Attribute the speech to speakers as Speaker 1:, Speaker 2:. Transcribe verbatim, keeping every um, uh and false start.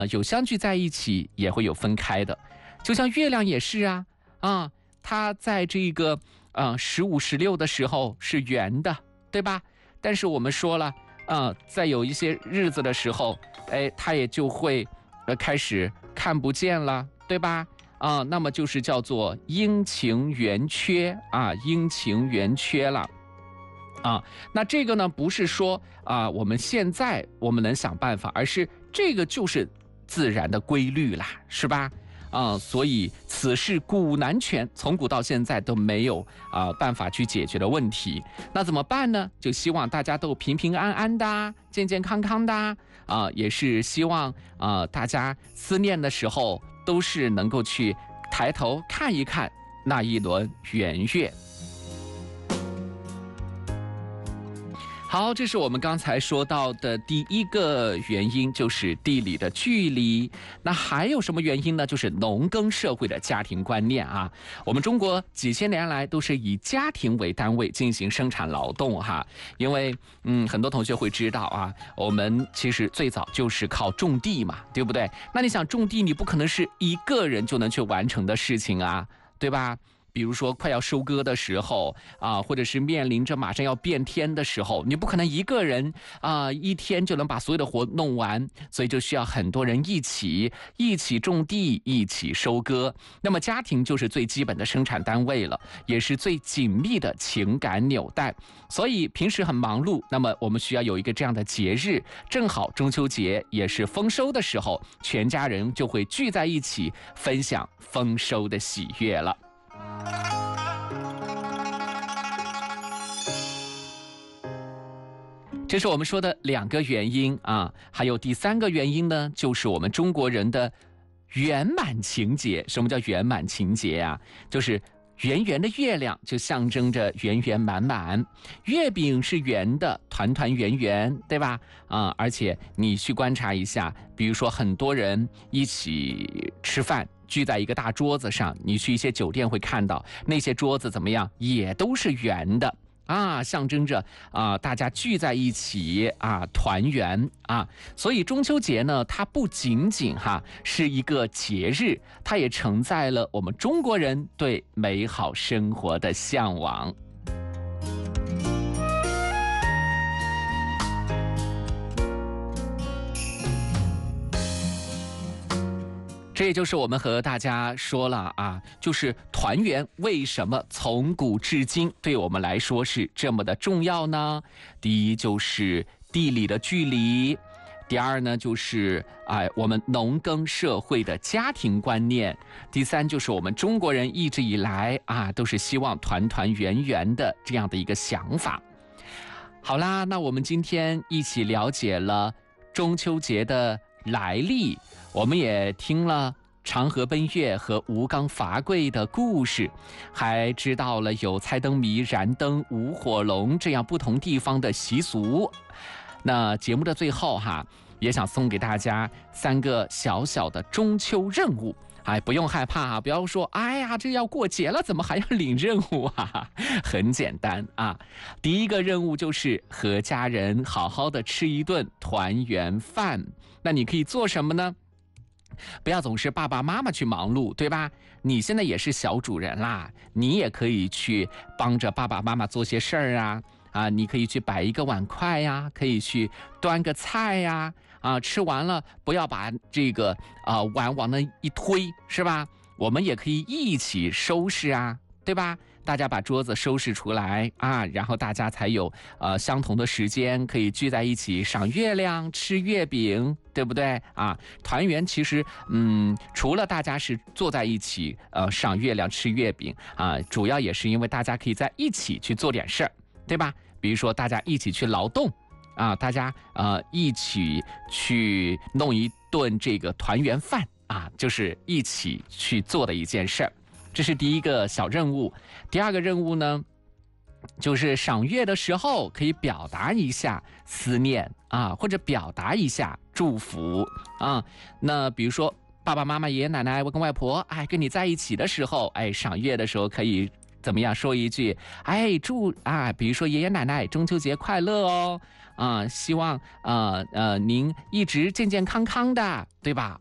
Speaker 1: 有相聚在一起，也会有分开的。就像月亮也是啊，啊，它在这个呃十五、十六的时候是圆的，对吧？但是我们说了，啊，在有一些日子的时候，哎，它也就会呃开始看不见了，对吧？啊，那么就是叫做阴晴圆缺啊，阴晴圆缺了。啊，那这个呢，不是说啊，我们现在我们能想办法，而是这个就是自然的规律啦，是吧？啊，所以此事古难全，从古到现在都没有啊办法去解决的问题。那怎么办呢？就希望大家都平平安安的，健健康康的啊，也是希望啊大家思念的时候都是能够去抬头看一看那一轮圆月。好，这是我们刚才说到的第一个原因，就是地理的距离。那还有什么原因呢？就是农耕社会的家庭观念啊。我们中国几千年来都是以家庭为单位进行生产劳动哈。因为嗯，很多同学会知道啊，我们其实最早就是靠种地嘛，对不对？那你想种地，你不可能是一个人就能去完成的事情啊，对吧？比如说快要收割的时候啊，或者是面临着马上要变天的时候，你不可能一个人啊一天就能把所有的活弄完，所以就需要很多人一起一起种地，一起收割。那么家庭就是最基本的生产单位了，也是最紧密的情感纽带。所以平时很忙碌，那么我们需要有一个这样的节日，正好中秋节也是丰收的时候，全家人就会聚在一起分享丰收的喜悦了。这是我们说的两个原因啊，还有第三个原因呢，就是我们中国人的圆满情节。什么叫圆满情节啊？就是圆圆的月亮就象征着圆圆满满，月饼是圆的，团团圆圆，对吧？啊，而且你去观察一下，比如说很多人一起吃饭，聚在一个大桌子上，你去一些酒店会看到那些桌子怎么样，也都是圆的啊，象征着啊大家聚在一起啊团圆啊。所以中秋节呢，它不仅仅哈是一个节日，它也承载了我们中国人对美好生活的向往。这也就是我们和大家说了啊，就是团圆为什么从古至今对我们来说是这么的重要呢？第一就是地理的距离，第二呢就是哎我们农耕社会的家庭观念，第三就是我们中国人一直以来啊都是希望团团圆圆的这样的一个想法。好啦，那我们今天一起了解了中秋节的来历，我们也听了长河奔月和吴刚伐桂的故事，还知道了有猜灯谜、燃灯、舞火龙这样不同地方的习俗。那节目的最后哈，也想送给大家三个小小的中秋任务。哎，不用害怕啊，不要说哎呀这要过节了怎么还要领任务啊，很简单啊。第一个任务就是和家人好好的吃一顿团圆饭。那你可以做什么呢？不要总是爸爸妈妈去忙碌，对吧？你现在也是小主人啦，你也可以去帮着爸爸妈妈做些事儿啊啊，你可以去摆一个碗筷呀，可以去端个菜呀啊，吃完了不要把这个啊碗往那一推，是吧？我们也可以一起收拾啊，对吧？大家把桌子收拾出来啊，然后大家才有呃相同的时间可以聚在一起赏月亮、吃月饼，对不对啊？团圆其实嗯，除了大家是坐在一起呃赏月亮、吃月饼啊，主要也是因为大家可以在一起去做点事儿，对吧？比如说大家一起去劳动啊，大家呃一起去弄一顿这个团圆饭啊，就是一起去做的一件事儿。这是第一个小任务。第二个任务呢，就是赏月的时候可以表达一下思念啊，或者表达一下祝福啊。那比如说爸爸妈妈、爷爷奶奶、外公外婆，哎，跟你在一起的时候，哎，赏月的时候可以怎么样？说一句，哎，祝啊，比如说爷爷奶奶中秋节快乐哦，啊，希望呃呃您一直健健康康的，对吧？